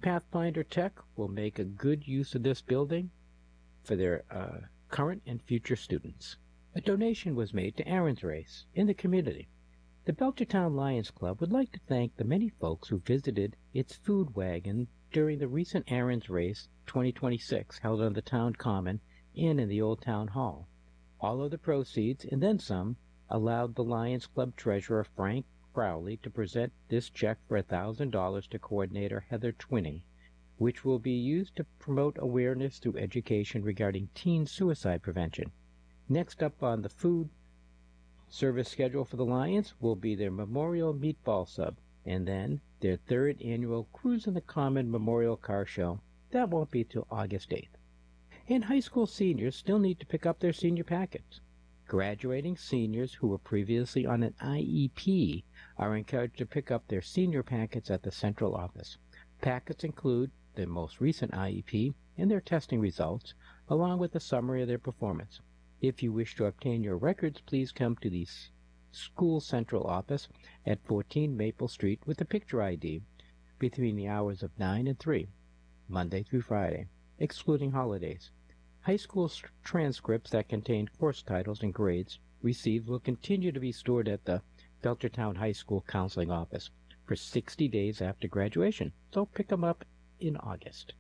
Pathfinder Tech will make a good use of this building for their current and future students. A donation was made to Aaron's Race in the community. The Belchertown Lions Club would like to thank the many folks who visited its food wagon during the recent Aaron's Race 2026 held on the town common and in the old town hall. All of the proceeds, and then some, allowed the Lions Club treasurer Frank Crowley to present this check for $1,000 to coordinator Heather Twining, which will be used to promote awareness through education regarding teen suicide prevention. Next up on the food service schedule for the Lions will be their Memorial Meatball Sub, and then their third annual Cruise in the Common Memorial Car Show. That won't be till August 8th. And high school seniors still need to pick up their senior packets. Graduating seniors who were previously on an IEP are encouraged to pick up their senior packets at the central office. Packets include their most recent IEP and their testing results, along with a summary of their performance. If you wish to obtain your records, please come to the school central office at 14 Maple Street with a picture ID between the hours of 9 and 3, Monday through Friday, excluding holidays. High school transcripts that contain course titles and grades received will continue to be stored at the Belchertown High School Counseling Office for 60 days after graduation, so pick them up in August.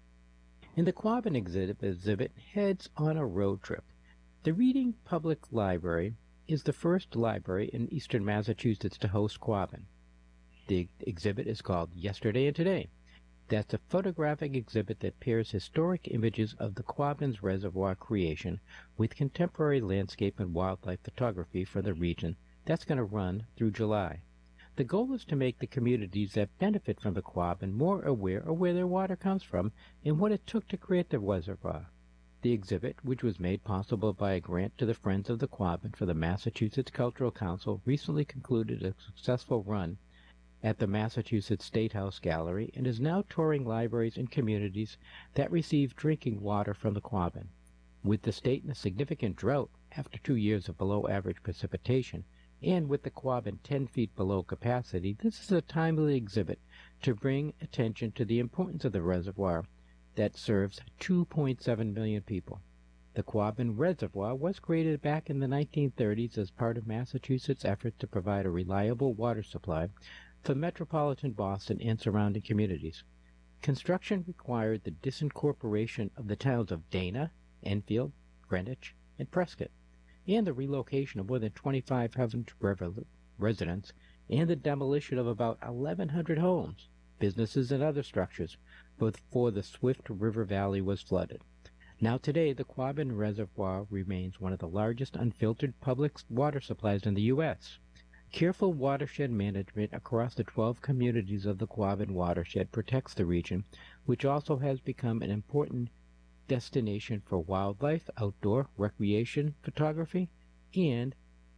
And the Quabbin exhibit heads on a road trip. The Reading Public Library is the first library in eastern Massachusetts to host Quabbin. The exhibit is called Yesterday and Today. That's a photographic exhibit that pairs historic images of the Quabbin's reservoir creation with contemporary landscape and wildlife photography for the region. That's going to run through July. The goal is to make the communities that benefit from the Quabbin more aware of where their water comes from and what it took to create the reservoir. The exhibit, which was made possible by a grant to the Friends of the Quabbin for the Massachusetts Cultural Council, recently concluded a successful run at the Massachusetts State House Gallery and is now touring libraries and communities that receive drinking water from the Quabbin. With the state in a significant drought after 2 years of below-average precipitation, and with the Quabbin 10 feet below capacity, this is a timely exhibit to bring attention to the importance of the reservoir that serves 2.7 million people. The Quabbin Reservoir was created back in the 1930s as part of Massachusetts' effort to provide a reliable water supply for metropolitan Boston and surrounding communities. Construction required the disincorporation of the towns of Dana, Enfield, Greenwich, and Prescott, and the relocation of more than 2,500 residents and the demolition of about 1,100 homes, businesses, and other structures before the Swift River Valley was flooded. Now today, the Quabbin Reservoir remains one of the largest unfiltered public water supplies in the U.S. Careful watershed management across the 12 communities of the Quabbin watershed protects the region, which also has become an important destination for wildlife, outdoor recreation, photography, and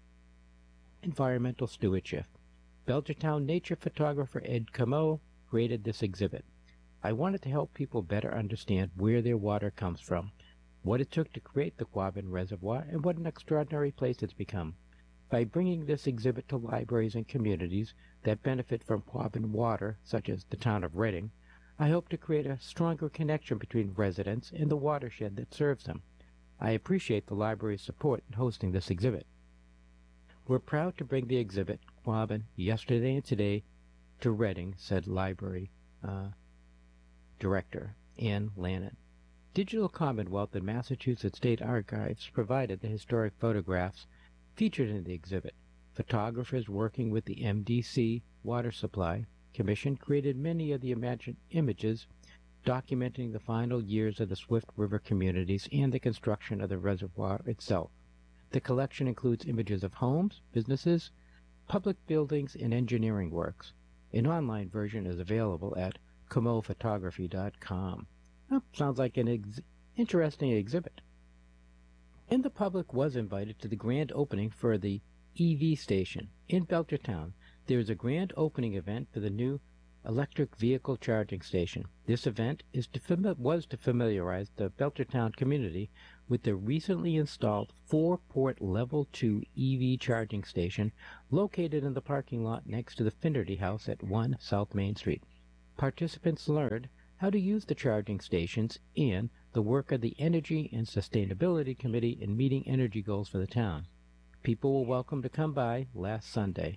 environmental stewardship. Belchertown nature photographer Ed Camo created this exhibit. I wanted to help people better understand where their water comes from, what it took to create the Quabbin Reservoir, and what an extraordinary place it's become. By bringing this exhibit to libraries and communities that benefit from Quabbin water, such as the town of Reading, I hope to create a stronger connection between residents and the watershed that serves them. I appreciate the library's support in hosting this exhibit. We're proud to bring the exhibit, Quabbin, Yesterday and Today, to Reading, said Library Director Ann Lannon. Digital Commonwealth and Massachusetts State Archives provided the historic photographs featured in the exhibit. Photographers working with the MDC Water Supply Commission created many of the imagined images documenting the final years of the Swift River communities and the construction of the reservoir itself. The collection includes images of homes, businesses, public buildings, and engineering works. An online version is available at comophotography.com. Sounds like an interesting exhibit. And the public was invited to the grand opening for the EV station in Belchertown. There is a grand opening event for the new electric vehicle charging station. This event was to familiarize the Belchertown community with the recently installed 4-port Level 2 EV charging station located in the parking lot next to the Finnerty House at 1 South Main Street. Participants learned how to use the charging stations and the work of the Energy and Sustainability Committee in meeting energy goals for the town. People were welcome to come by last Sunday.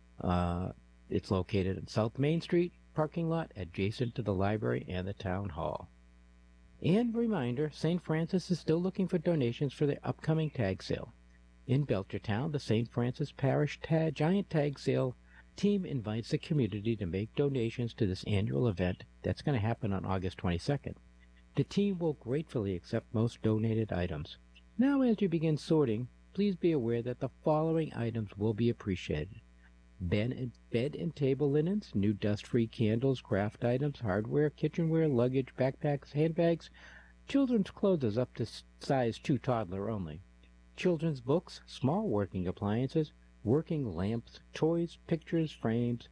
It's located in South Main Street parking lot adjacent to the library and the town hall. And reminder, St. Francis is still looking for donations for their upcoming tag sale. In Belchertown, the St. Francis Parish Giant Tag Sale team invites the community to make donations to this annual event that's going to happen on August 22nd. The team will gratefully accept most donated items. Now, as you begin sorting, please be aware that the following items will be appreciated: bed and table linens, new dust-free candles, craft items, hardware, kitchenware, luggage, backpacks, handbags, children's clothes up to size 2 toddler only, children's books, small working appliances, working lamps, toys, pictures, frames,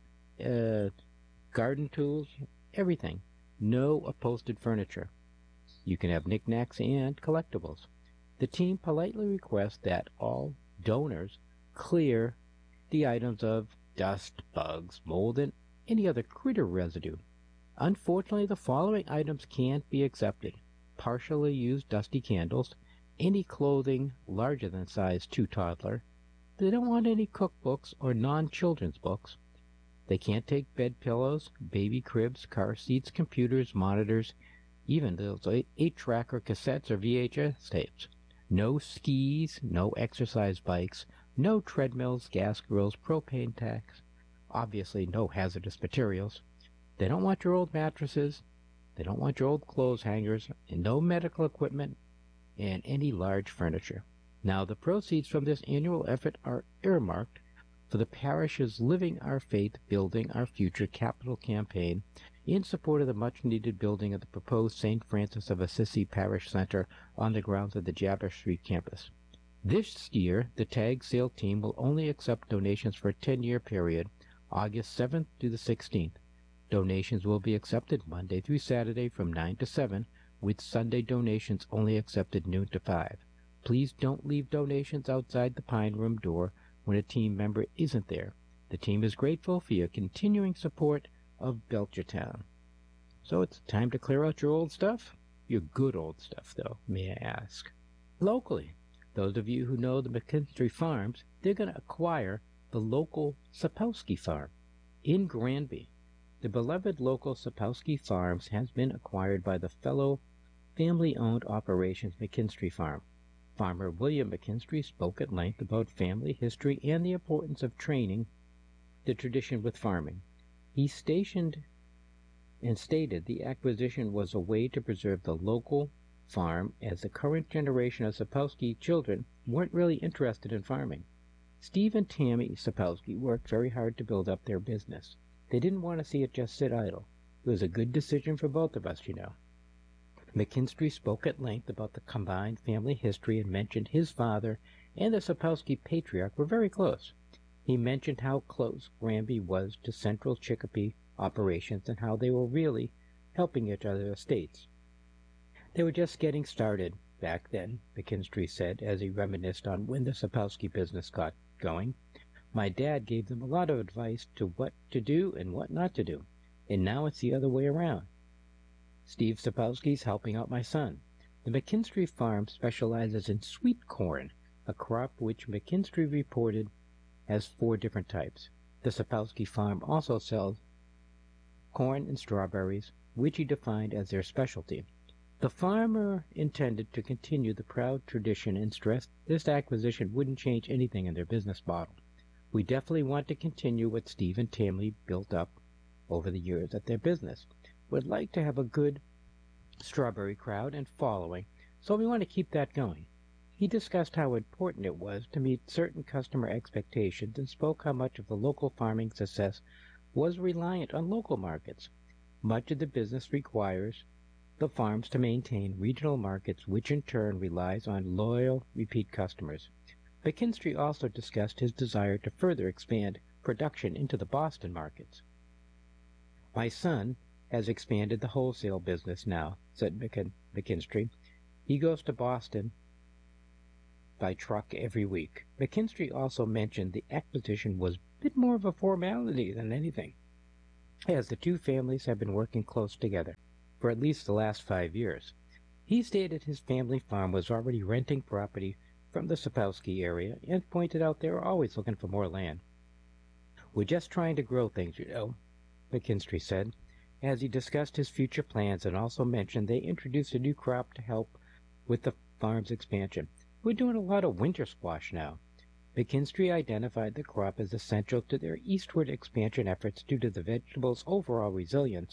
garden tools, everything. No upholstered furniture. You can have knickknacks and collectibles. The team politely requests that all donors clear the items of dust, bugs, mold, and any other critter residue. Unfortunately, the following items can't be accepted: partially used dusty candles, any clothing larger than size 2 toddler. They don't want any cookbooks or non-children's books. They can't take bed pillows, baby cribs, car seats, computers, monitors, even those 8-track or cassettes or VHS tapes. No skis, no exercise bikes, no treadmills, gas grills, propane tanks, obviously no hazardous materials. They don't want your old mattresses, they don't want your old clothes hangers, and no medical equipment, and any large furniture. Now, the proceeds from this annual effort are earmarked for the parish's Living Our Faith, Building Our Future capital campaign in support of the much-needed building of the proposed St. Francis of Assisi Parish Center on the grounds of the Jabber Street campus. This year, the tag sale team will only accept donations for a 10-year period, August 7th to the 16th. Donations will be accepted Monday through Saturday from 9 to 7, with Sunday donations only accepted noon to 5. Please don't leave donations outside the Pine Room door when a team member isn't there. The team is grateful for your continuing support of Belchertown. So it's time to clear out your old stuff? Your good old stuff, though, may I ask. Locally, those of you who know the McKinstry Farms, they're going to acquire the local Sapowski Farm in Granby. The beloved local Sapowski Farms has been acquired by the fellow family-owned operations McKinstry Farm. Farmer William McKinstry spoke at length about family history and the importance of training the tradition with farming. He stated the acquisition was a way to preserve the local farm, as the current generation of Sapowski children weren't really interested in farming. Steve and Tammy Sapowski worked very hard to build up their business. They didn't want to see it just sit idle. It was a good decision for both of us, you know. McKinstry spoke at length about the combined family history and mentioned his father and the Sapowski patriarch were very close. He mentioned how close Granby was to Central Chicopee operations and how they were really helping each other's estates. They were just getting started back then, McKinstry said, as he reminisced on when the Sapowski business got going. My dad gave them a lot of advice to what to do and what not to do, and now it's the other way around. Steve Sapowski's helping out my son. The McKinstry farm specializes in sweet corn, a crop which McKinstry reported has 4 different types. The Sapowski farm also sells corn and strawberries, which he defined as their specialty. The farmer intended to continue the proud tradition and stressed this acquisition wouldn't change anything in their business model. We definitely want to continue what Steve and Tammy built up over the years at their business. Would like to have a good strawberry crowd and following, so we want to keep that going. He discussed how important it was to meet certain customer expectations and spoke how much of the local farming success was reliant on local markets. Much of the business requires the farms to maintain regional markets, which in turn relies on loyal, repeat customers. McKinstry also discussed his desire to further expand production into the Boston markets. My son has expanded the wholesale business now, said McKinstry. He goes to Boston by truck every week. McKinstry also mentioned the acquisition was a bit more of a formality than anything. as the two families have been working close together for at least the last 5 years. He stated his family farm was already renting property from the Sapowski area and pointed out they were always looking for more land. "We're just trying to grow things, McKinstry said, as he discussed his future plans and also mentioned they introduced a new crop to help with the farm's expansion. "We're doing a lot of winter squash now." McKinstry identified the crop as essential to their eastward expansion efforts due to the vegetable's overall resilience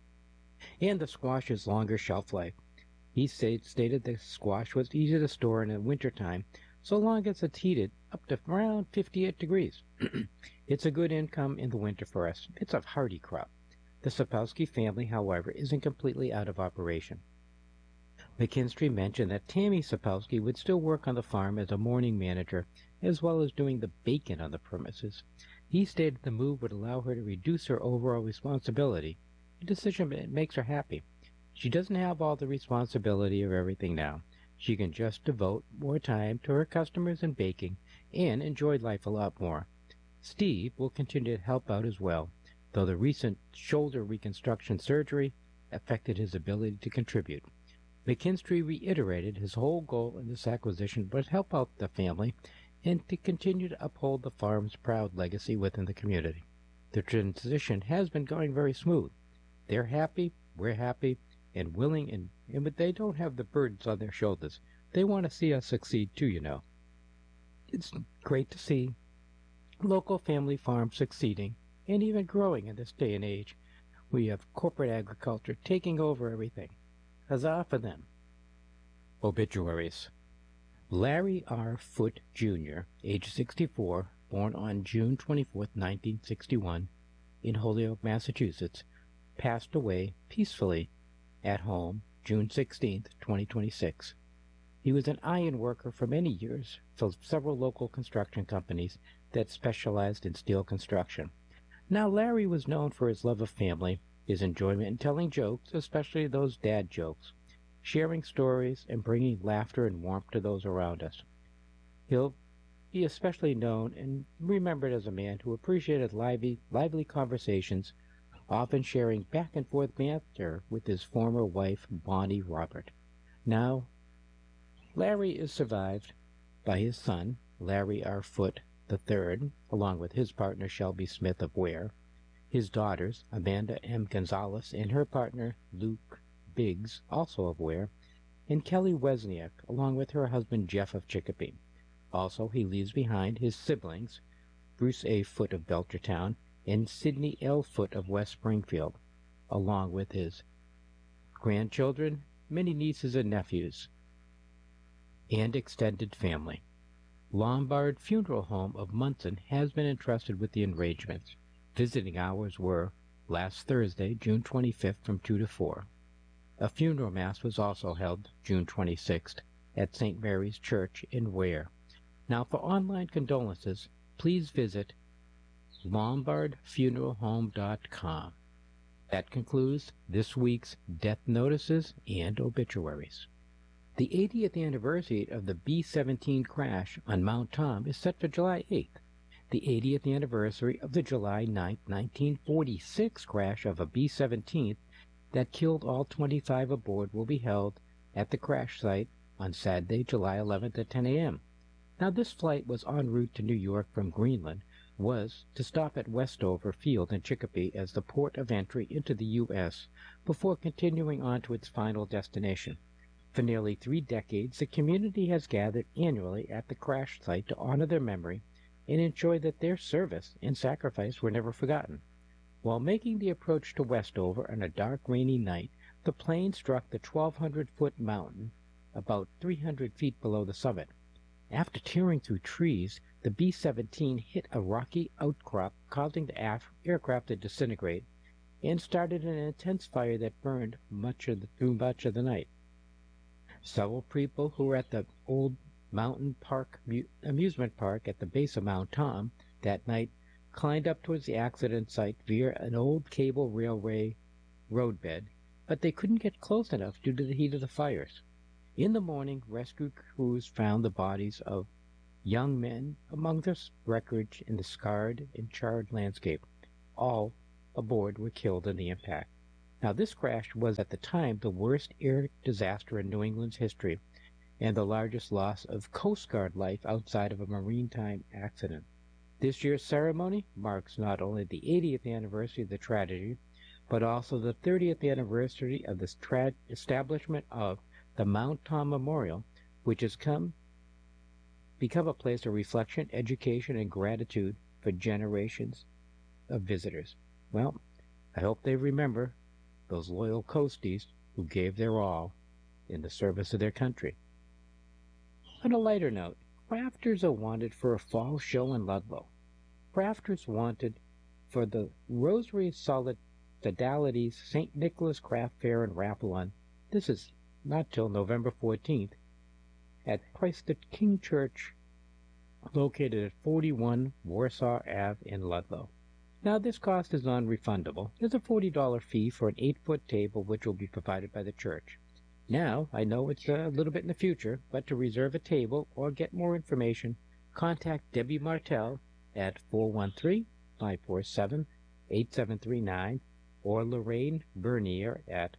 and the squash's longer shelf life. He stated the squash was easy to store in the wintertime so long as it's heated up to around 58 degrees. "It's a good income in the winter for us. It's a hardy crop." The Sapowski family, however, isn't completely out of operation. McKinstry mentioned that Tammy Sapowski would still work on the farm as a morning manager, as well as doing the bacon on the premises. He stated the move would allow her to reduce her overall responsibility, a decision that makes her happy. She doesn't have all the responsibility of everything now. She can just devote more time to her customers and baking, and enjoy life a lot more. Steve will continue to help out as well, though the recent shoulder reconstruction surgery affected his ability to contribute. McKinstry reiterated his whole goal in this acquisition was to help out the family and to continue to uphold the farm's proud legacy within the community. The transition has been going very smooth. They're happy, we're happy, and willing, and they don't have the burdens on their shoulders. They want to see us succeed too. It's great to see local family farms succeeding and even growing in this day and age. We have corporate agriculture taking over everything. Huzzah for them. Obituaries. Larry R. Foote, Jr., age 64, born on June 24, 1961, in Holyoke, Massachusetts, passed away peacefully at home June 16, 2026. He was an iron worker for many years for several local construction companies that specialized in steel construction. Now, Larry was known for his love of family, his enjoyment in telling jokes, especially those dad jokes, sharing stories, and bringing laughter and warmth to those around us. He'll be especially known and remembered as a man who appreciated lively conversations, often sharing back and forth banter with his former wife, Bonnie Robert. Now, Larry is survived by his son, Larry R. Foote III, along with his partner, Shelby Smith of Ware, his daughters, Amanda M. Gonzalez and her partner, Luke Biggs, also of Ware, and Kelly Wesniak, along with her husband, Jeff of Chicopee. Also, he leaves behind his siblings, Bruce A. Foote of Belchertown and Sidney L. Foote of West Springfield, along with his grandchildren, many nieces and nephews, and extended family. Lombard Funeral Home of Munson has been entrusted with the arrangements. Visiting hours were last Thursday, June 25th from 2 to 4. A funeral mass was also held June 26th at St. Mary's Church in Ware. Now, for online condolences, please visit lombardfuneralhome.com. That concludes this week's death notices and obituaries. The 80th anniversary of the B-17 crash on Mount Tom is set for July 8th. The 80th anniversary of the July 9, 1946 crash of a B-17 that killed all 25 aboard will be held at the crash site on Saturday, July 11th at 10 a.m. Now, this flight was en route to New York from Greenland, was to stop at Westover Field in Chicopee as the port of entry into the U.S. before continuing on to its final destination. For nearly 3 decades, the community has gathered annually at the crash site to honor their memory and ensure that their service and sacrifice were never forgotten. While making the approach to Westover on a dark, rainy night, the plane struck the 1,200-foot mountain about 300 feet below the summit. After tearing through trees, the B-17 hit a rocky outcrop, causing the aircraft to disintegrate, and started an intense fire that burned through much of the night. Several people who were at the old Mountain Park amusement park at the base of Mount Tom that night climbed up towards the accident site via an old cable railway roadbed, but they couldn't get close enough due to the heat of the fires. In the morning, rescue crews found the bodies of young men among the wreckage in the scarred and charred landscape. All aboard were killed in the impact. Now, this crash was at the time the worst air disaster in New England's history and the largest loss of Coast Guard life outside of a maritime accident. This year's ceremony marks not only the 80th anniversary of the tragedy, but also the 30th anniversary of the establishment of the Mount Tom Memorial, which has become a place of reflection, education, and gratitude for generations of visitors. Well, I hope they remember those loyal coasties who gave their all in the service of their country. On a lighter note, crafters are wanted for a fall show in Ludlow. Crafters wanted for the Rosary Solidarity's St. Nicholas Craft Fair and Raffle-On. This is not till November 14th at Christ the King Church, located at 41 Warsaw Ave in Ludlow. Now, this cost is non-refundable. There's a $40 fee for an 8-foot table, which will be provided by the church. Now, I know it's a little bit in the future, but to reserve a table or get more information, contact Debbie Martell at 413-547-8739 or Lorraine Bernier at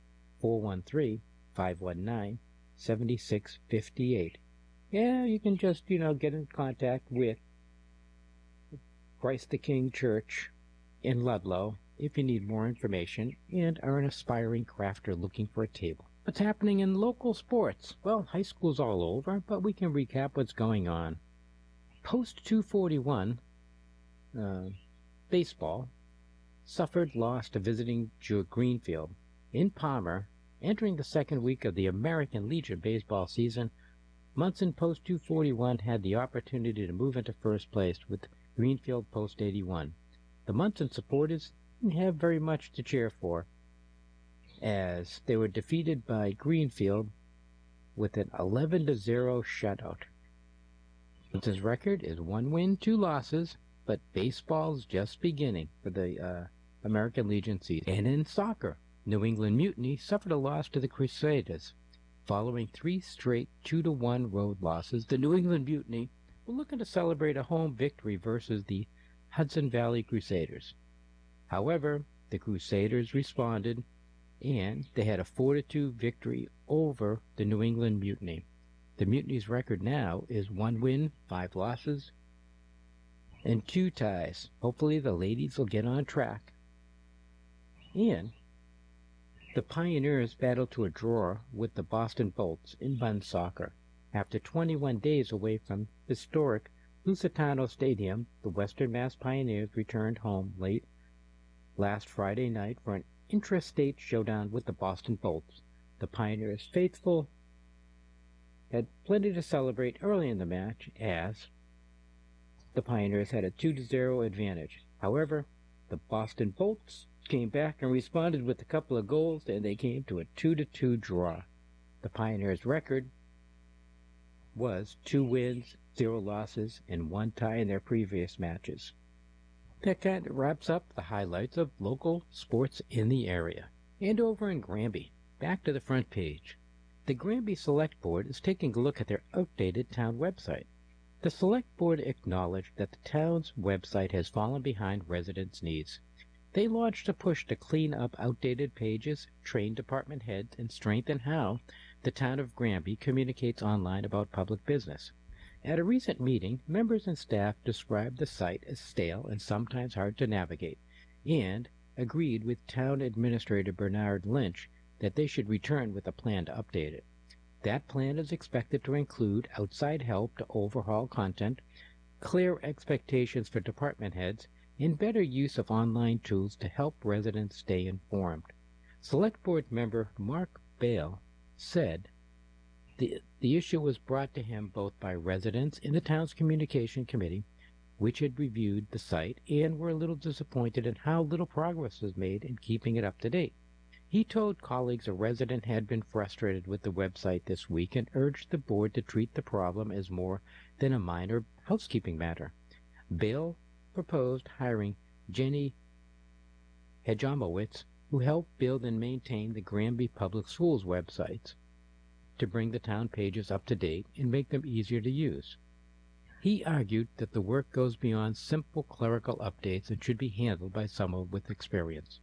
413-519-7658. Yeah, you can just, get in contact with Christ the King Church in Ludlow if you need more information and are an aspiring crafter looking for a table. What's happening in local sports? Well, high school's all over, but we can recap what's going on. Post 241 baseball suffered loss to visiting Greenfield. In Palmer, entering the second week of the American Legion baseball season, Munson Post 241 had the opportunity to move into first place with Greenfield Post 81. The Munson supporters didn't have very much to cheer for, as they were defeated by Greenfield with an 11-0 shutout. Munson's record is 1 win, 2 losses, but baseball's just beginning for the American Legion season. And in soccer, New England Mutiny suffered a loss to the Crusaders. Following 3 straight 2-1 road losses, the New England Mutiny were looking to celebrate a home victory versus the Hudson Valley Crusaders. However, the Crusaders responded, and they had a 4-2 victory over the New England Mutiny. The Mutiny's record now is 1 win, 5 losses, and 2 ties. Hopefully the ladies will get on track. And the Pioneers battled to a draw with the Boston Bolts in Bun Soccer. After 21 days away from historic Lusitano Stadium, the Western Mass Pioneers returned home late last Friday night for an intrastate showdown with the Boston Bolts. The Pioneers faithful had plenty to celebrate early in the match, as the Pioneers had a 2-0 advantage. However, the Boston Bolts came back and responded with a couple of goals, and they came to a 2-2 draw. The Pioneers' record was 2 wins, 0 losses, and 1 tie in their previous matches. That kind of wraps up the highlights of local sports in the area. And over in Granby, back to the front page. The Granby Select Board is taking a look at their outdated town website. The Select Board acknowledged that the town's website has fallen behind residents' needs. They launched a push to clean up outdated pages, train department heads, and strengthen how the town of Granby communicates online about public business. At a recent meeting, members and staff described the site as stale and sometimes hard to navigate, and agreed with Town Administrator Bernard Lynch that they should return with a plan to update it. That plan is expected to include outside help to overhaul content, clear expectations for department heads, and better use of online tools to help residents stay informed. Select Board member Mark Bale said the issue was brought to him both by residents in the town's communication committee, which had reviewed the site and were a little disappointed in how little progress was made in keeping it up to date. He told colleagues a resident had been frustrated with the website this week and urged the board to treat the problem as more than a minor housekeeping matter. Bale proposed hiring Jenny Hedjamowitz, who helped build and maintain the Granby Public Schools websites, to bring the town pages up to date and make them easier to use. He argued that the work goes beyond simple clerical updates and should be handled by someone with experience.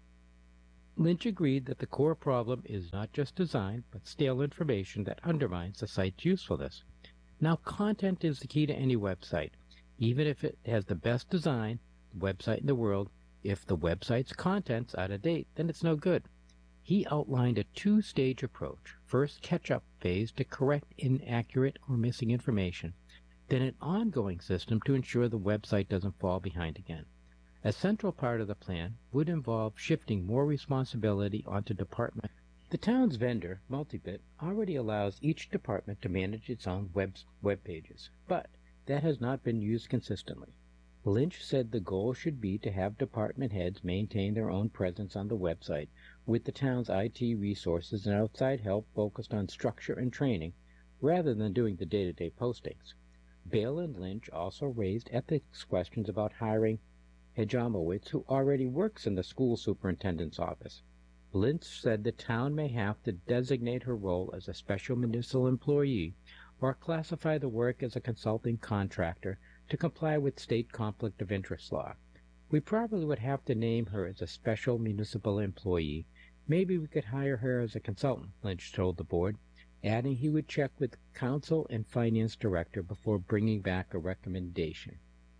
Lynch agreed that the core problem is not just design, but stale information that undermines the site's usefulness. Now, content is the key to any website. Even if it has the best design website in the world, if the website's content's out of date, then it's no good. He outlined a two-stage approach. First, catch-up phase to correct inaccurate or missing information, then an ongoing system to ensure the website doesn't fall behind again. A central part of the plan would involve shifting more responsibility onto departments. The town's vendor, Multibit, already allows each department to manage its own web pages, but that has not been used consistently. Lynch said the goal should be to have department heads maintain their own presence on the website, with the town's IT resources and outside help focused on structure and training, rather than doing the day-to-day postings. Bale and Lynch also raised ethics questions about hiring Hejamowitz, who already works in the school superintendent's office. Lynch said the town may have to designate her role as a special municipal employee or classify the work as a consulting contractor to comply with state conflict of interest law. We probably would have to name her as a special municipal employee. Maybe we could hire her as a consultant, Lynch told the board, adding he would check with council and finance director before bringing back a recommendation.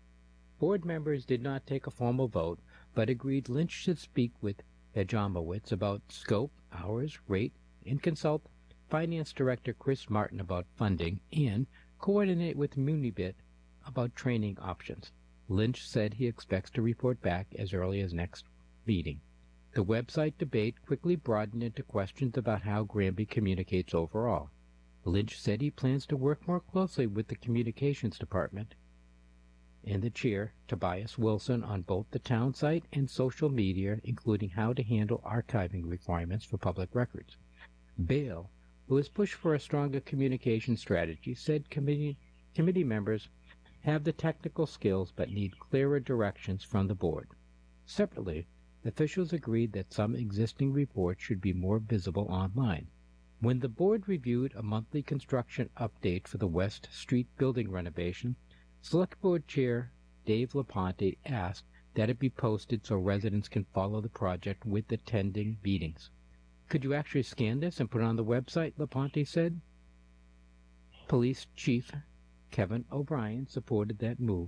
Board members did not take a formal vote, but agreed Lynch should speak with Hejamowitz about scope, hours, rate, and consult Finance Director Chris Martin about funding, and coordinate with Munibit about training options. Lynch said he expects to report back as early as next meeting. The website debate quickly broadened into questions about how Granby communicates overall. Lynch said he plans to work more closely with the communications department and the chair, Tobias Wilson, on both the town site and social media, including how to handle archiving requirements for public records. Bale, who has pushed for a stronger communication strategy, said committee members have the technical skills but need clearer directions from the board. Separately, officials agreed that some existing reports should be more visible online. When the board reviewed a monthly construction update for the West Street building renovation, Select Board Chair Dave Laponte asked that it be posted so residents can follow the project with attending meetings. Could you actually scan this and put it on the website? Laponte said. Police Chief Kevin O'Brien supported that move,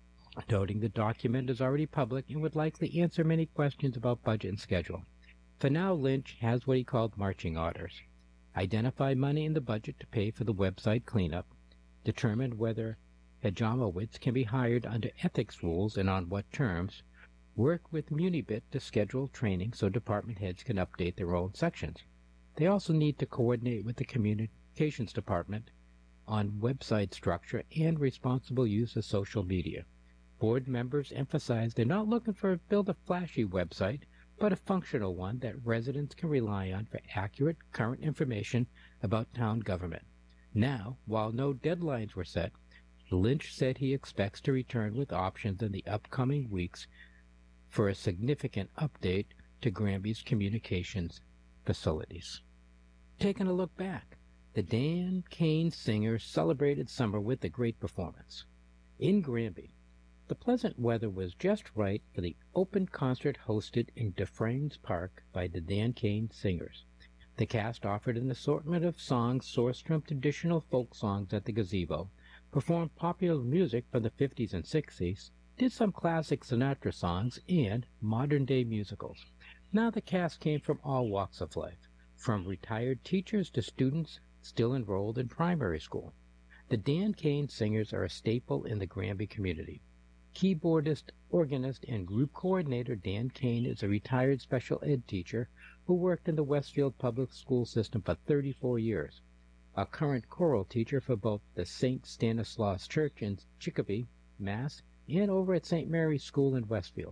noting the document is already public and would likely answer many questions about budget and schedule. For now, Lynch has what he called marching orders. Identify money in the budget to pay for the website cleanup, determine whether Hejamowitz can be hired under ethics rules and on what terms, work with Munibit to schedule training so department heads can update their own sections. They also need to coordinate with the communications department on website structure and responsible use of social media. Board members emphasized they're not looking for build a flashy website, but a functional one that residents can rely on for accurate, current information about town government. Now, while no deadlines were set, Lynch said he expects to return with options in the upcoming weeks for a significant update to Granby's communications facilities. Taking a look back, the Dan Kane Singers celebrated summer with a great performance. In Granby, the pleasant weather was just right for the open concert hosted in Dufresne's Park by the Dan Kane Singers. The cast offered an assortment of songs sourced from traditional folk songs at the gazebo, performed popular music from the 50s and 60s, did some classic Sinatra songs, and modern-day musicals. Now the cast came from all walks of life, from retired teachers to students still enrolled in primary school. The Dan Kane Singers are a staple in the Granby community. Keyboardist, organist, and group coordinator Dan Kane is a retired special ed teacher who worked in the Westfield public school system for 34 years. A current choral teacher for both the St. Stanislaus Church in Chicopee, Mass., and over at St. Mary's School in Westfield.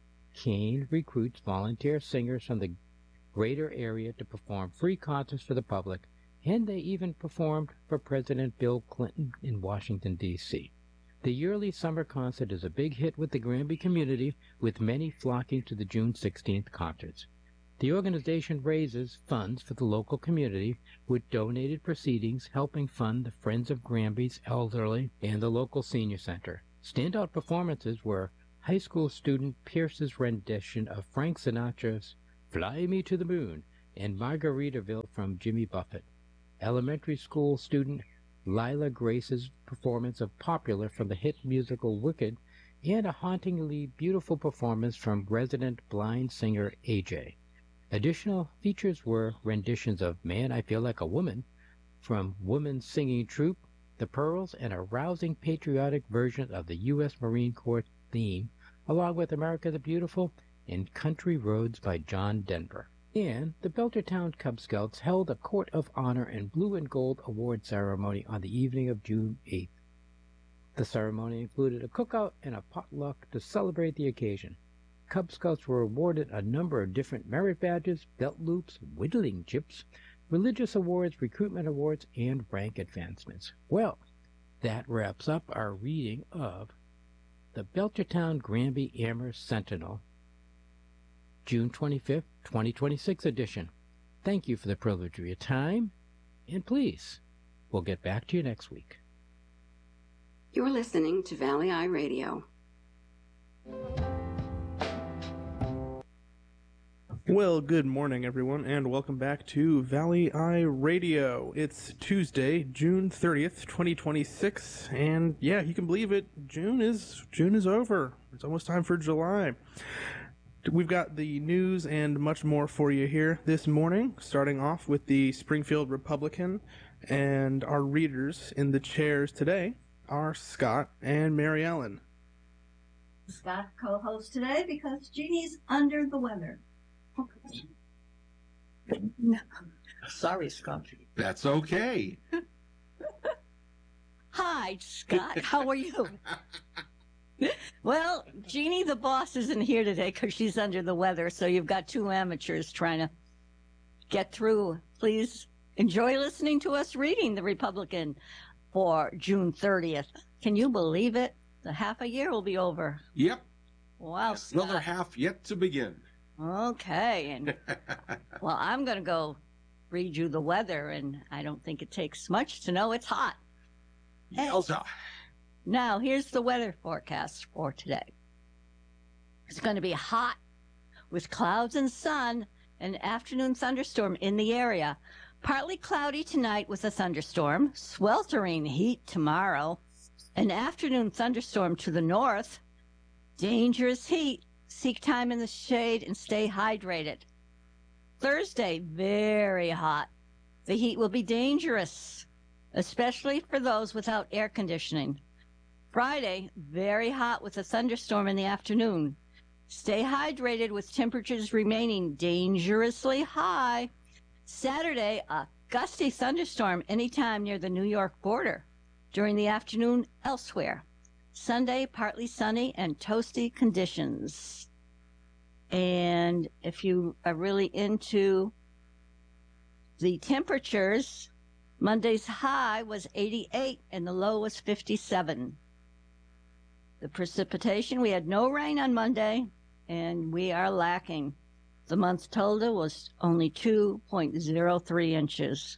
Kane recruits volunteer singers from the greater area to perform free concerts for the public, and they even performed for President Bill Clinton in Washington, D.C. The yearly summer concert is a big hit with the Granby community, with many flocking to the June 16th concerts. The organization raises funds for the local community with donated proceedings helping fund the Friends of Granby's elderly and the local senior center. Standout performances were high school student Pierce's rendition of Frank Sinatra's Fly Me to the Moon and Margaritaville from Jimmy Buffett. Elementary school student Lila Grace's performance of Popular from the hit musical Wicked, and a hauntingly beautiful performance from resident blind singer AJ. Additional features were renditions of Man, I Feel Like a Woman from Women's Singing Troupe, The Pearls, and a rousing patriotic version of the U.S. Marine Corps theme, along with America the Beautiful and Country Roads by John Denver. And the Belchertown Cub Scouts held a Court of Honor and Blue and Gold Award ceremony on the evening of June 8th. The ceremony included a cookout and a potluck to celebrate the occasion. Cub Scouts were awarded a number of different merit badges, belt loops, whittling chips, religious awards, recruitment awards, and rank advancements. Well, that wraps up our reading of the Belchertown Granby Amherst Sentinel, June 25th, 2026 edition. Thank you for the privilege of your time, and please, we'll get back to you next week. You're listening to Valley Eye Radio. Well, good morning, everyone, and welcome back to Valley Eye Radio. It's Tuesday, June 30th, 2026, and yeah, you can believe it, June is over. It's almost time for July. We've got the news and much more for you here this morning, starting off with the Springfield Republican, and our readers in the chairs today are Scott and Mary Ellen. Scott co-host today because Jeannie's under the weather. Sorry, Scott. That's okay. Hi, Scott. How are you? Well, Jeannie, the boss, isn't here today because she's under the weather, so you've got two amateurs trying to get through. Please enjoy listening to us reading the Republican for June 30th. Can you believe it? The half a year will be over. Yep. Wow, Scott. Another half yet to begin. Okay. And well, I'm going to go read you the weather, and I don't think it takes much to know it's hot. Yelza. Now, here's the weather forecast for today. It's going to be hot with clouds and sun, an afternoon thunderstorm in the area. Partly cloudy tonight with a thunderstorm, sweltering heat tomorrow, an afternoon thunderstorm to the north, dangerous heat. Seek time in the shade and stay hydrated. Thursday, very hot. The heat will be dangerous, especially for those without air conditioning. Friday, very hot with a thunderstorm in the afternoon. Stay hydrated with temperatures remaining dangerously high. Saturday, a gusty thunderstorm anytime near the New York border. During the afternoon, elsewhere. Sunday, partly sunny and toasty conditions. And if you are really into the temperatures, Monday's high was 88 and the low was 57. The precipitation, we had no rain on Monday, and we are lacking. The month total was only 2.03 inches.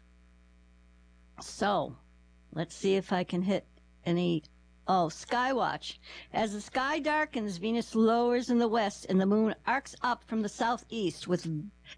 So, let's see if I can hit any. Oh, Skywatch. As the sky darkens, Venus lowers in the west, and the moon arcs up from the southeast, with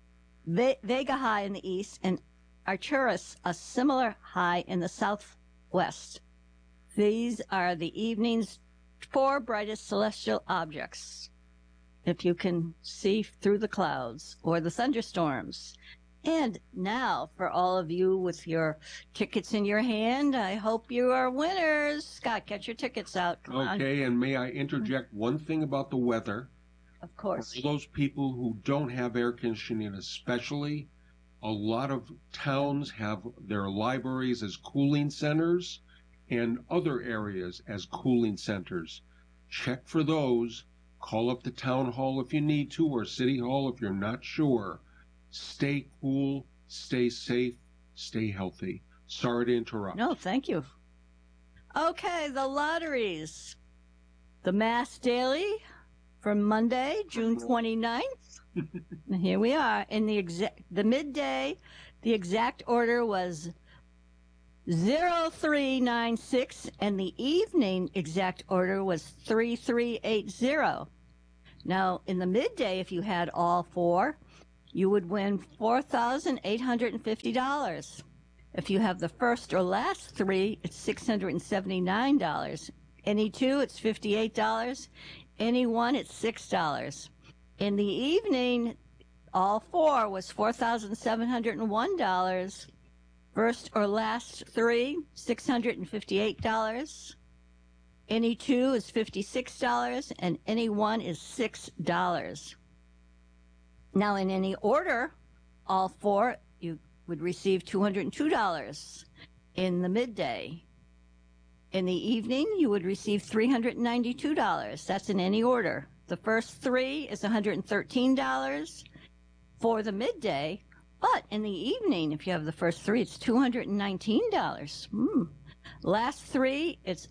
Vega high in the east, and Arcturus a similar high in the southwest. These are the evening's four brightest celestial objects, if you can see through the clouds or the thunderstorms. And now, for all of you with your tickets in your hand, I hope you are winners. Scott, get your tickets out. Come on. Okay, and may I interject one thing about the weather? Of course. For those people who don't have air conditioning especially, a lot of towns have their libraries as cooling centers and other areas as cooling centers. Check for those. Call up the town hall if you need to, or city hall if you're not sure. Stay cool, stay safe, stay healthy. Sorry to interrupt. No, thank you. Okay, the lotteries. The Mass Daily for Monday, June 29th. And here we are. In the midday, the exact order was 0396, and the evening exact order was 3380. Now, in the midday, if you had all four, you would win $4,850. If you have the first or last three, it's $679. Any two, it's $58. Any one, it's $6. In the evening, all four was $4,701. First or last three, $658. Any two is $56, and any one is $6. Now, in any order, all four, you would receive $202 in the midday. In the evening, you would receive $392. That's in any order. The first three is $113 for the midday, but in the evening, if you have the first three, it's $219. Last three, it's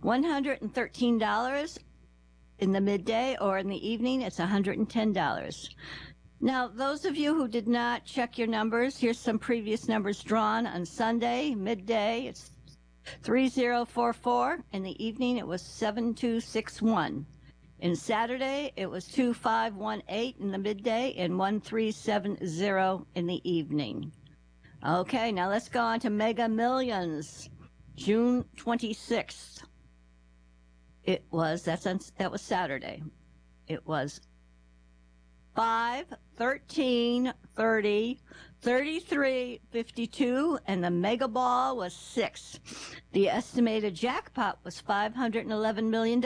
$113 in the midday, or in the evening, it's $110. Now, those of you who did not check your numbers, here's some previous numbers drawn on Sunday, midday, it's 3044. In the evening, it was 7261. In Saturday, it was 2518 in the midday and 1370 in the evening. Okay, now let's go on to Mega Millions. June 26th. That was Saturday. It was 5, 13, 30, 33, 52, and the Mega Ball was 6. The estimated jackpot was $511 million.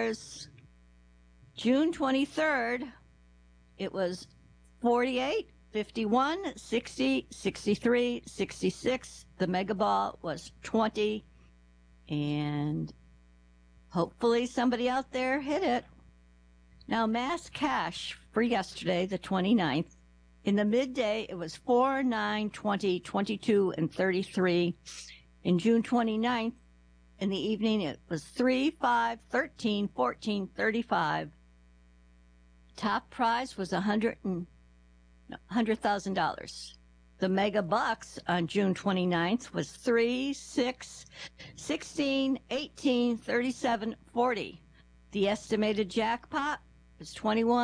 June 23rd, it was 48, 51, 60, 63, 66. The Mega Ball was 20, and hopefully somebody out there hit it. Now, mass cash for yesterday, the 29th, in the midday, it was 4, 9, 20, 22, and 33. In June 29th, in the evening, it was 3, 5, 13, 14, 35. Top prize was $100,000. The Mega Bucks on June 29th was 3, 6, 16, 18, 37, 40. The estimated jackpot was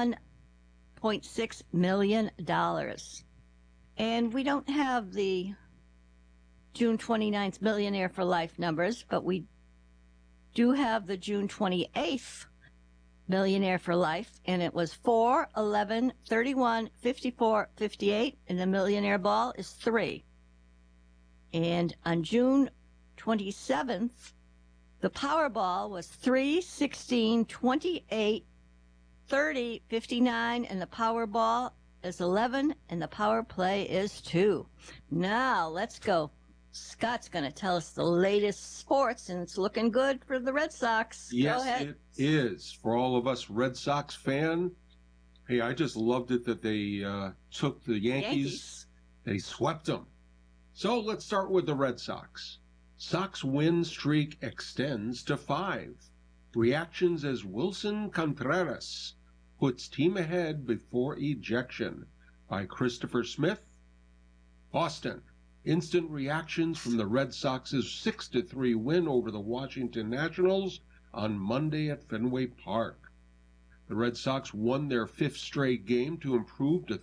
$21.6 million. And we don't have the June 29th Millionaire for Life numbers, but we do have the June 28th Millionaire for Life, and it was 4, 11, 31, 54, 58, and the Millionaire Ball is 3. And on June 27th, the Powerball was 3, 16, 28, 30, 59, and the Powerball is 11, and the Power Play is 2. Now, let's go. Scott's going to tell us the latest sports, and it's looking good for the Red Sox. Yes, Go ahead. it is. For all of us Red Sox fan, hey, I just loved it that they took the Yankees. They swept them. So let's start with the Red Sox. Sox win streak extends to 5. Reactions as Wilson Contreras puts team ahead before ejection by Christopher Smith. Boston. Instant reactions from the Red Sox's 6-3 win over the Washington Nationals on Monday at Fenway Park. The Red Sox won their 5th straight game to improve to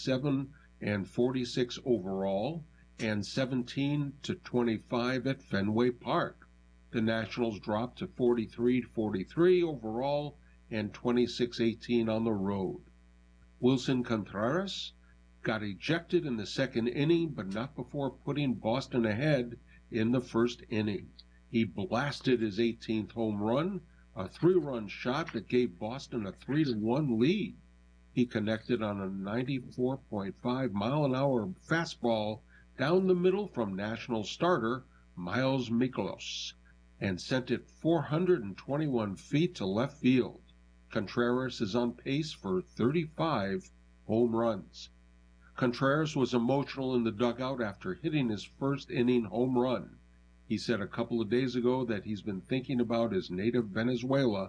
37-46 overall and 17-25 at Fenway Park. The Nationals dropped to 43-43 overall and 26-18 on the road. Wilson Contreras got ejected in the second inning, but not before putting Boston ahead in the first inning. He blasted his 18th home run, a 3-run shot that gave Boston a 3-1 lead. He connected on a 94.5-mile-an-hour fastball down the middle from National starter Miles Mikolas and sent it 421 feet to left field. Contreras is on pace for 35 home runs. Contreras was emotional in the dugout after hitting his first inning home run. He said a couple of days ago that he's been thinking about his native Venezuela,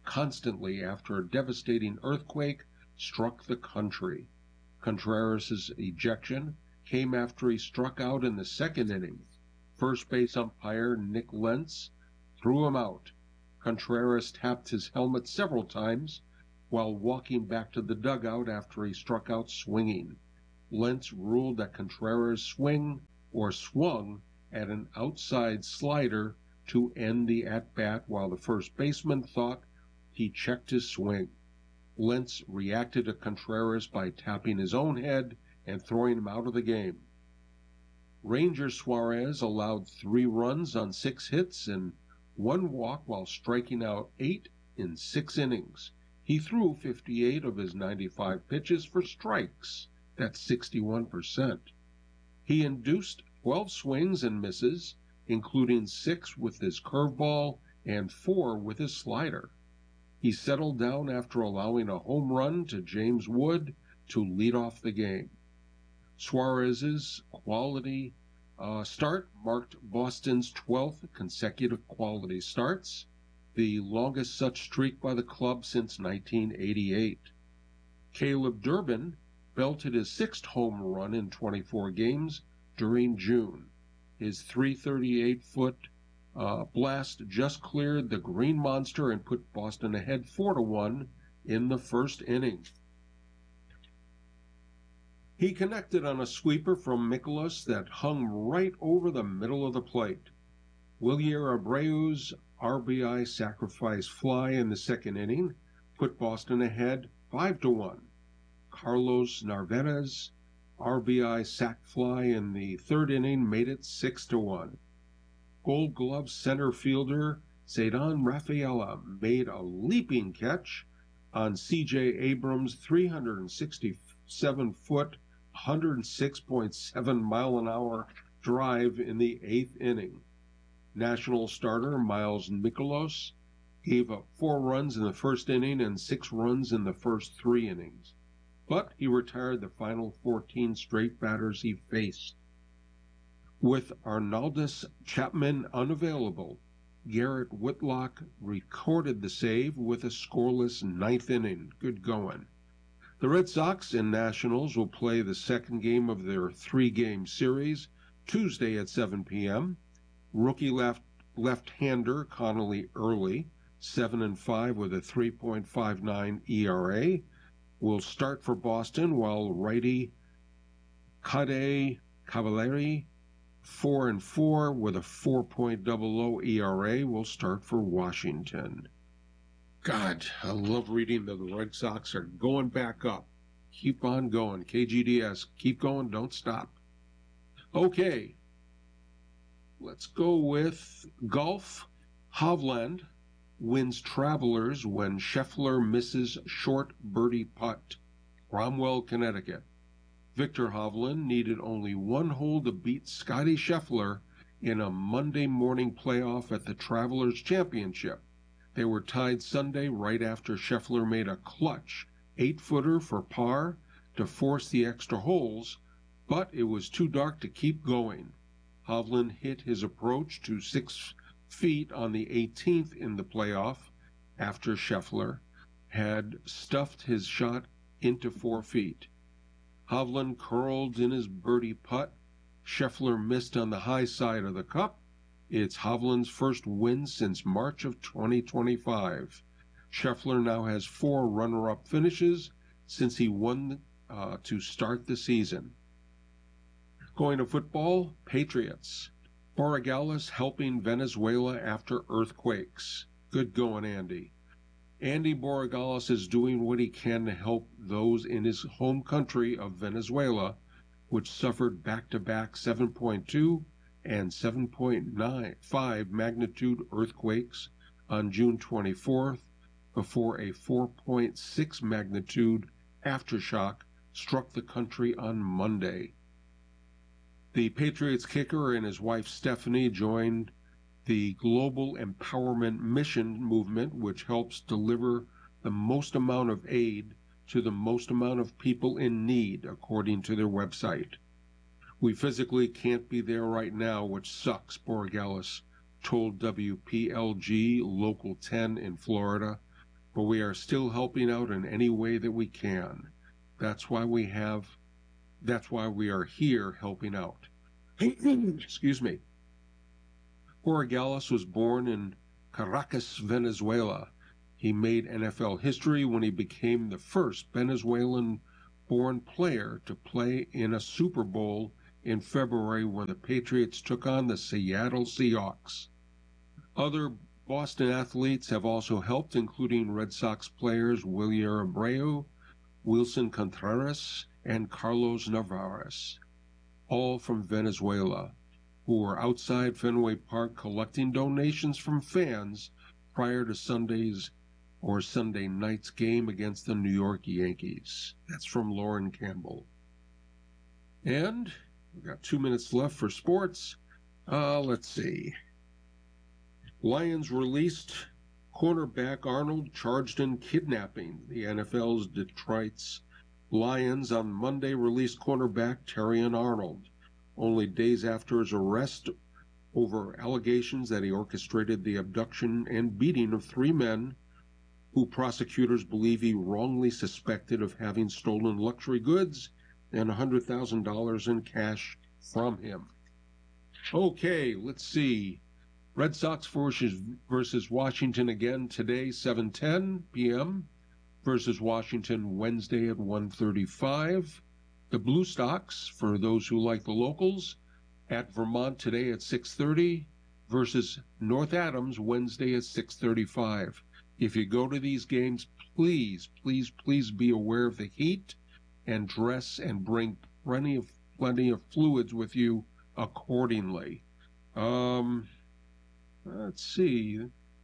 constantly after a devastating earthquake struck the country. Contreras' ejection came after he struck out in the second inning. First base umpire Nick Lentz threw him out. Contreras tapped his helmet several times while walking back to the dugout after he struck out swinging. Lentz ruled that Contreras swung at an outside slider to end the at-bat, while the first baseman thought he checked his swing. Lentz reacted to Contreras by tapping his own head and throwing him out of the game. Ranger Suarez allowed 3 runs on 6 hits and 1 walk while striking out 8 in 6 innings. He threw 58 of his 95 pitches for strikes. That's 61%. He induced 12 swings and misses, including 6 with his curveball and 4 with his slider. He settled down after allowing a home run to James Wood to lead off the game. Suarez's quality start marked Boston's 12th consecutive quality starts, the longest such streak by the club since 1988. Caleb Durbin belted his 6th home run in 24 games during June. His 338-foot blast just cleared the Green Monster and put Boston ahead 4-1 in the first inning. He connected on a sweeper from Mikolas that hung right over the middle of the plate. Wilyer Abreu's RBI sacrifice fly in the second inning put Boston ahead 5-1. Carlos Narvaez's RBI sac fly in the third inning made it 6-1. Gold Glove center fielder Ceddanne Rafaela made a leaping catch on C.J. Abrams' 367-foot, 106.7-mile-an-hour drive in the 8th inning. National starter Miles Mikolas gave up 4 runs in the first inning and 6 runs in the first 3 innings, but he retired the final 14 straight batters he faced. With Arnaldus Chapman unavailable, Garrett Whitlock recorded the save with a scoreless 9th inning. Good going. The Red Sox and Nationals will play the second game of their 3-game series Tuesday at 7 p.m. Rookie left-hander Connolly Early, 7-5 with a 3.59 ERA, will start for Boston, while righty Cade Cavalieri, 4-4 with a 4.00 ERA, will start for Washington. God, I love reading that the Red Sox are going back up. Keep on going. KGDS, keep going, don't stop. Okay, let's go with golf. Hovland wins Travelers when Scheffler misses short birdie putt. Cromwell, Connecticut. Victor Hovland needed only 1 hole to beat Scotty Scheffler in a Monday morning playoff at the Travelers Championship. They were tied Sunday right after Scheffler made a clutch 8-footer for par to force the extra holes, but it was too dark to keep going. Hovland hit his approach to 6 feet on the 18th in the playoff after Scheffler had stuffed his shot into 4 feet. Hovland curled in his birdie putt. Scheffler missed on the high side of the cup. It's Hovland's first win since March of 2025. Scheffler now has 4 runner-up finishes since he won to start the season. Going to football, Patriots. Borregales helping Venezuela after earthquakes. Good going, Andy. Andy Borregales is doing what he can to help those in his home country of Venezuela, which suffered back-to-back 7.2 and 7.95 magnitude earthquakes on June 24th, before a 4.6 magnitude aftershock struck the country on Monday. The Patriots kicker and his wife Stephanie joined the Global Empowerment Mission movement, which helps deliver the most amount of aid to the most amount of people in need, according to their website. We physically can't be there right now, which sucks, Borregales told WPLG Local 10 in Florida. but we are still helping out in any way that we can. That's why we are here helping out. Excuse me. Jorge Gallas was born in Caracas, Venezuela. He made NFL history when he became the first Venezuelan-born player to play in a Super Bowl in February when the Patriots took on the Seattle Seahawks. Other Boston athletes have also helped, including Red Sox players Wilyer Abreu, Wilson Contreras, and Carlos Narvaez, all from Venezuela, who were outside Fenway Park collecting donations from fans prior to Sunday night's game against the New York Yankees. That's from Lauren Campbell. And we've got 2 minutes left for sports. Let's see. Lions released cornerback Arnold charged in kidnapping. The NFL's Detroit's Lions on Monday released cornerback Terrion Arnold, only days after his arrest over allegations that he orchestrated the abduction and beating of 3 men who prosecutors believe he wrongly suspected of having stolen luxury goods and $100,000 in cash from him. Okay, let's see. Red Sox versus Washington again today, 7:10 p.m. versus Washington Wednesday at 1:35. The Blue Sox, for those who like the locals, at Vermont today at 6:30 versus North Adams Wednesday at 6:35. If you go to these games, please, please, please be aware of the heat and dress and bring plenty of fluids with you accordingly. Let's see.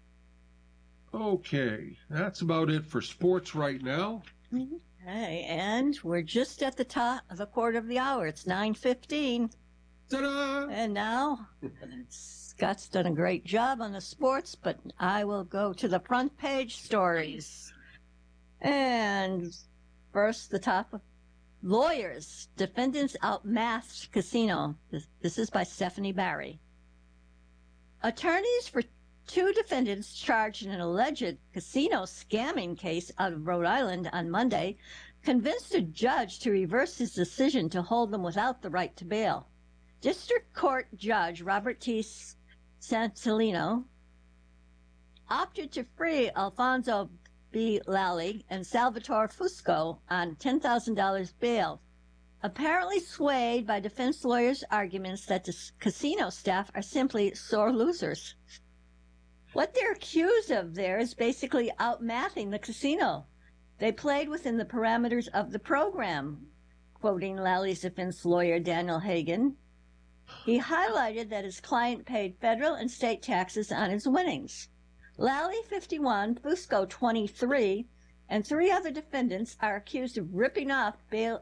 Okay, that's about it for sports right now. Okay, and we're just at the top of the quarter of the hour. It's 9:15. Ta-da! And now, Scott's done a great job on the sports, but I will go to the front page stories. And first, the top of lawyers, defendants outmasked casino. This is by Stephanie Barry. Attorneys for 2 defendants charged in an alleged casino scamming case out of Rhode Island on Monday convinced a judge to reverse his decision to hold them without the right to bail. District Court Judge Robert T. Santillino opted to free Alfonso B. Lally and Salvatore Fusco on $10,000 bail, apparently swayed by defense lawyers' arguments that the casino staff are simply sore losers. What they're accused of there is basically outmathing the casino. They played within the parameters of the program, quoting Lally's defense lawyer Daniel Hagan. He highlighted that his client paid federal and state taxes on his winnings. Lally, 51, Fusco, 23, and 3 other defendants are accused of ripping off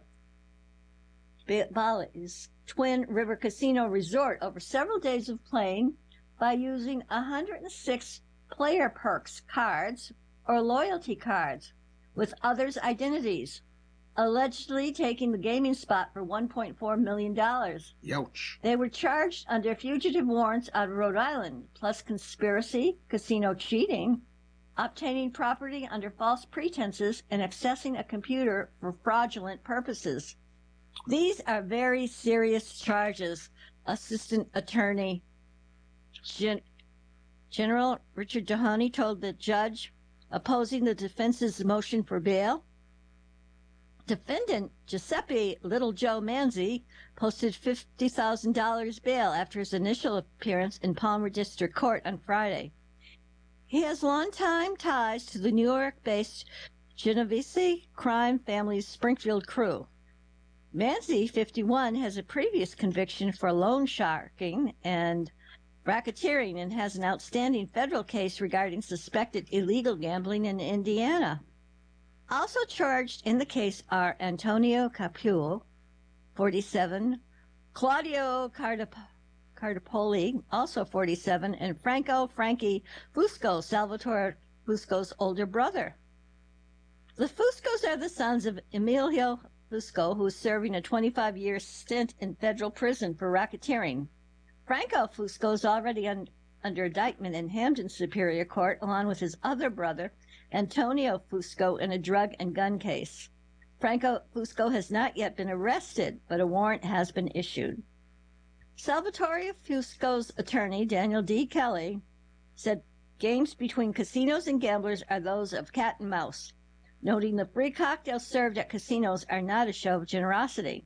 Bali's Twin River Casino Resort over several days of playing by using 106 player perks cards or loyalty cards with others' identities, allegedly taking the gaming spot for $1.4 million. Youch. They were charged under fugitive warrants out of Rhode Island, plus conspiracy, casino cheating, obtaining property under false pretenses, and accessing a computer for fraudulent purposes. These are very serious charges, Assistant Attorney General Richard Dohoney told the judge opposing the defense's motion for bail. Defendant Giuseppe Little Joe Manzi posted $50,000 bail after his initial appearance in Palmer District Court on Friday. He has longtime ties to the New York-based Genovese crime family's Springfield crew. Manzi, 51, has a previous conviction for loan sharking and racketeering and has an outstanding federal case regarding suspected illegal gambling in Indiana. Also charged in the case are Antonio Capullo, 47, Claudio Cardapoli, also 47, and Frankie Fusco, Salvatore Fusco's older brother. The Fuscos are the sons of Emilio Fusco, who is serving a 25-year stint in federal prison for racketeering. Franco Fusco is already under indictment in Hampton Superior Court, along with his other brother, Antonio Fusco in a drug and gun case. Franco Fusco has not yet been arrested, but a warrant has been issued. Salvatore Fusco's attorney, Daniel D. Kelly, said games between casinos and gamblers are those of cat and mouse, noting the free cocktails served at casinos are not a show of generosity.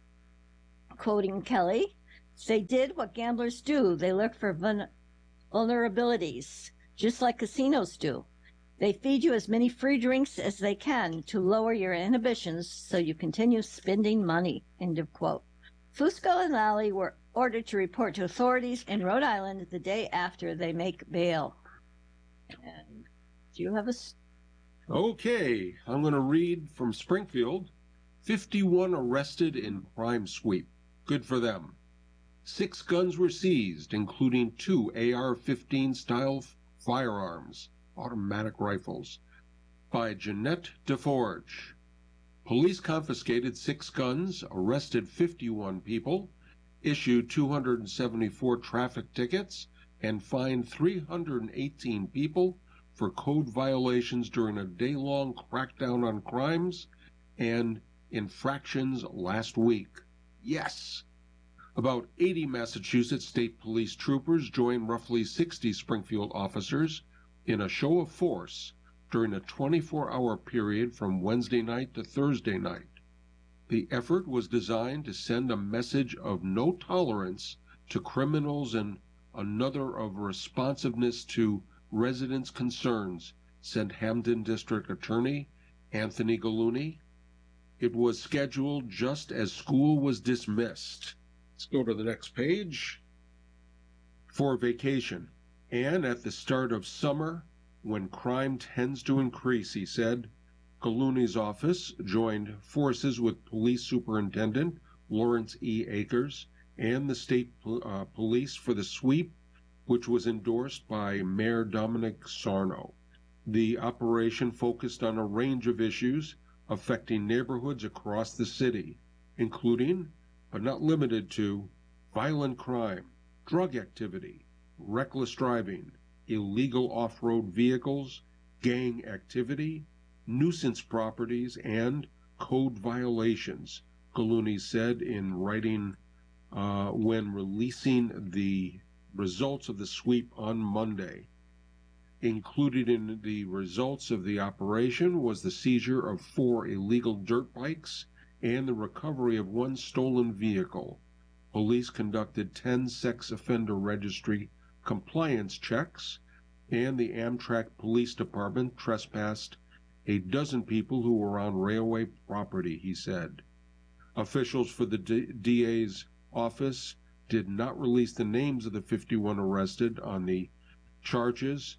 Quoting Kelly, they did what gamblers do. They look for vulnerabilities, just like casinos do. They feed you as many free drinks as they can to lower your inhibitions so you continue spending money, end of quote. Fusco and Lally were ordered to report to authorities in Rhode Island the day after they make bail. And do you have a... Okay, I'm going to read from Springfield. 51 arrested in crime sweep. Good for them. 6 guns were seized, including 2 AR-15 style firearms, automatic rifles, by Jeanette DeForge. Police confiscated 6 guns, arrested 51 people, issued 274 traffic tickets, and fined 318 people for code violations during a day-long crackdown on crimes and infractions last week. Yes! About 80 Massachusetts State Police troopers joined roughly 60 Springfield officers in a show of force during a 24-hour period from Wednesday night to Thursday night. The effort was designed to send a message of no tolerance to criminals and another of responsiveness to residents' concerns, said Hampden District Attorney Anthony Gallooni. It was scheduled just as school was dismissed. Let's go to the next page. For vacation, and at the start of summer, when crime tends to increase, he said. Gallooni's office joined forces with Police Superintendent Lawrence E. Akers and the state police for the sweep, which was endorsed by Mayor Dominic Sarno. The operation focused on a range of issues affecting neighborhoods across the city, including, but not limited to, violent crime, drug activity, reckless driving, illegal off-road vehicles, gang activity, nuisance properties, and code violations, Gallooni said in writing when releasing the results of the sweep on Monday. Included in the results of the operation was the seizure of 4 illegal dirt bikes and the recovery of 1 stolen vehicle. Police conducted 10 sex offender registry compliance checks, and the Amtrak Police Department trespassed a dozen people who were on railway property, he said. Officials for the DA's office did not release the names of the 51 arrested on the charges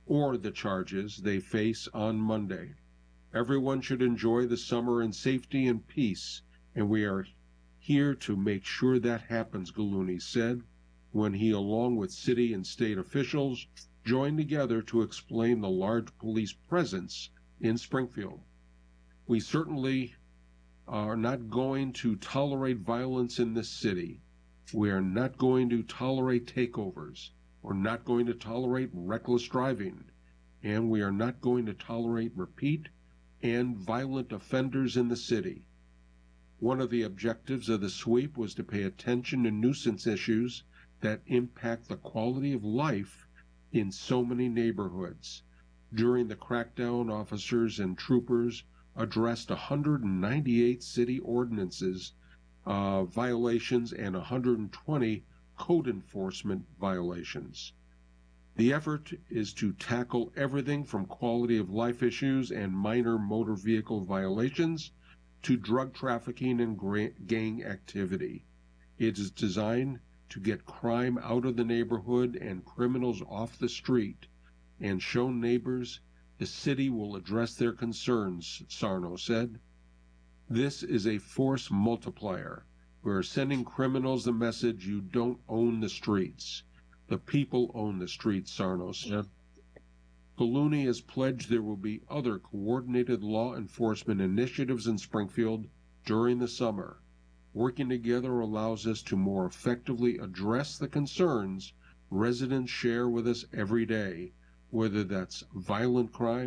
they face on Monday. Everyone should enjoy the summer in safety and peace, and we are here to make sure that happens, Gallooni said, when he, along with city and state officials, joined together to explain the large police presence in Springfield. We certainly are not going to tolerate violence in this city. We are not going to tolerate takeovers. We're not going to tolerate reckless driving. And we are not going to tolerate repeat and violent offenders in the city. One of the objectives of the sweep was to pay attention to nuisance issues that impact the quality of life in so many neighborhoods. During the crackdown, officers and troopers addressed 198 city ordinances violations and 120 code enforcement violations. The effort is to tackle everything from quality of life issues and minor motor vehicle violations to drug trafficking and gang activity. It is designed to get crime out of the neighborhood and criminals off the street, and show neighbors the city will address their concerns, Sarno said. This is a force multiplier. We're sending criminals the message you don't own the streets. The people own the streets, Sarno said. Gallooni has pledged there will be other coordinated law enforcement initiatives in Springfield during the summer. Working together allows us to more effectively address the concerns residents share with us every day, whether that's violent crime,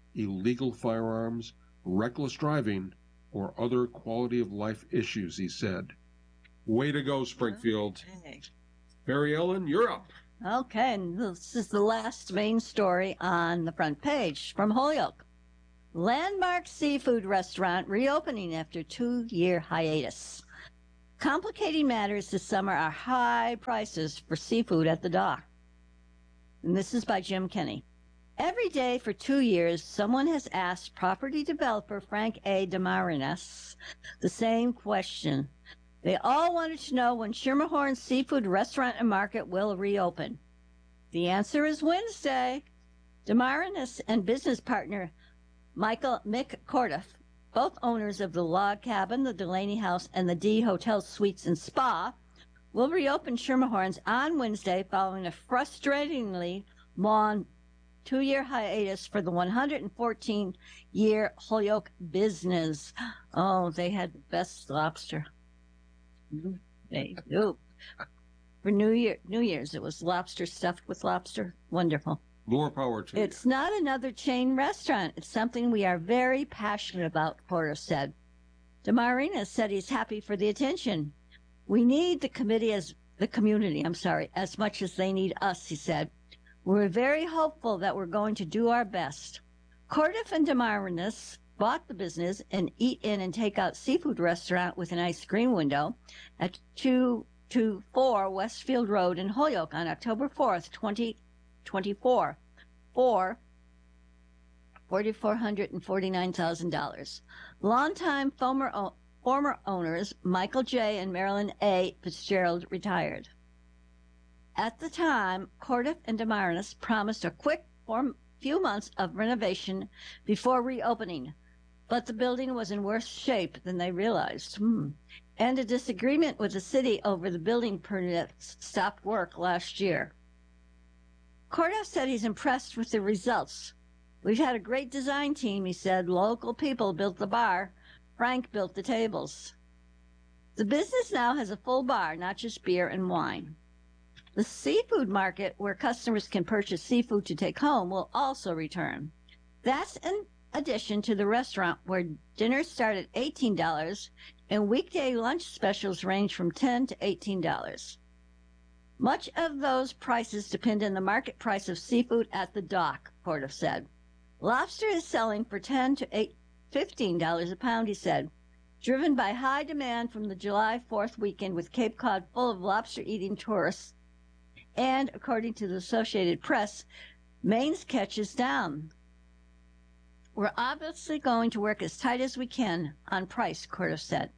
illegal firearms, reckless driving, or other quality of life issues, he said. Way to go, Springfield. Okay. Mary Ellen, you're up. Okay, and this is the last main story on the front page from Holyoke. Landmark seafood restaurant reopening after 2-year hiatus. Complicating matters this summer are high prices for seafood at the dock. And this is by Jim Kenny. Every day for 2 years, someone has asked property developer Frank A. Demarinis the same question. They all wanted to know when Schermerhorn's Seafood Restaurant and Market will reopen. The answer is Wednesday. Demarinis and business partner Mick Cordiff, both owners of the Log Cabin, the Delaney House, and the D Hotel Suites and Spa, will reopen Schermerhorn's on Wednesday following a frustratingly long 2-year hiatus for the 114-year Holyoke business. Oh, they had the best lobster. They do. For New Year's, it was lobster stuffed with lobster. Wonderful. More power to you. It's not another chain restaurant. It's something we are very passionate about, Porter said. Demarinis said he's happy for the attention. We need the community as much as they need us, he said. We're very hopeful that we're going to do our best. Cordiff and Demarinis bought the business, an eat-in and take-out seafood restaurant with an ice cream window at 224 Westfield Road in Holyoke on October 4th, 2024 for $449,000. Longtime former owners Michael J. and Marilyn A. Fitzgerald retired. At the time, Cordiff and Demarinis promised a quick few months of renovation before reopening, but the building was in worse shape than they realized. And a disagreement with the city over the building permits stopped work last year. Cordiff said he's impressed with the results. We've had a great design team, he said. Local people built the bar. Frank built the tables. The business now has a full bar, not just beer and wine. The seafood market, where customers can purchase seafood to take home, will also return. That's in addition to the restaurant, where dinners start at $18 and weekday lunch specials range from $10 to $18. Much of those prices depend on the market price of seafood at the dock, Cordiff said. Lobster is selling for $10 to $15 a pound, he said, driven by high demand from the July 4th weekend with Cape Cod full of lobster-eating tourists. And, according to the Associated Press, Maine's catch is down. We're obviously going to work as tight as we can on price, Cordiff said.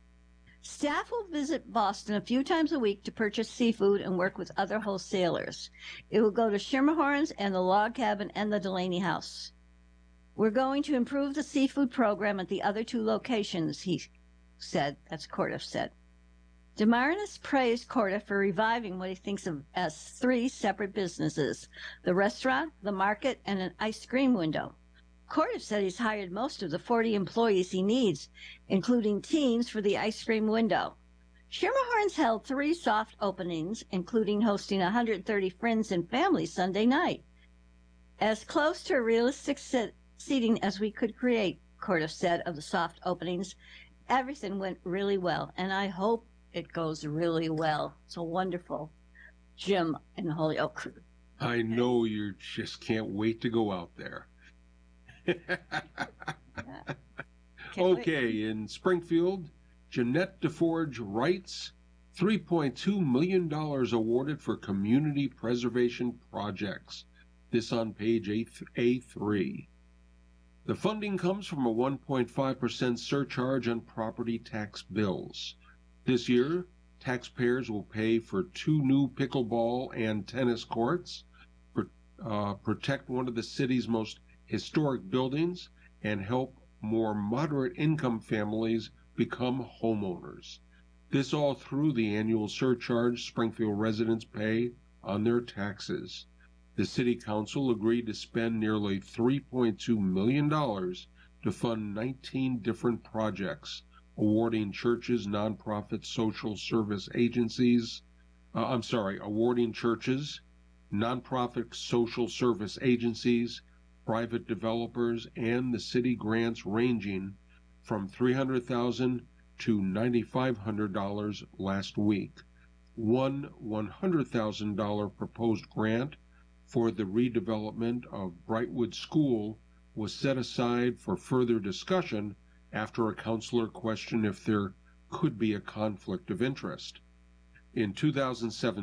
Staff will visit Boston a few times a week to purchase seafood and work with other wholesalers. It will go to Schermerhorn's and the Log Cabin and the Delaney House. We're going to improve the seafood program at the other 2 locations, he said. That's Cordiff said. Demarinis praised Cordiff for reviving what he thinks of as 3 separate businesses, the restaurant, the market, and an ice cream window. Cordiff said he's hired most of the 40 employees he needs, including teams for the ice cream window. Schermerhorn's held 3 soft openings, including hosting 130 friends and family Sunday night. As close to a realistic seating as we could create, Cordiff said of the soft openings. Everything went really well, and I hope it goes really well. So wonderful. Jim in Holyoke. I know you just can't wait to go out there. Okay, in Springfield, Jeanette DeForge writes, $3.2 million awarded for community preservation projects. This on page A3. The funding comes from a 1.5% surcharge on property tax bills. This year, taxpayers will pay for 2 new pickleball and tennis courts, protect one of the city's most historic buildings, and help more moderate income families become homeowners. This all through the annual surcharge Springfield residents pay on their taxes. The City Council agreed to spend nearly $3.2 million to fund 19 different projects, awarding churches, nonprofit social service agencies, awarding churches, nonprofit social service agencies, private developers, and the city grants ranging from $300,000 to $9,500 last week. One $100,000 proposed grant for the redevelopment of Brightwood School was set aside for further discussion after a counselor questioned if there could be a conflict of interest. In 2017,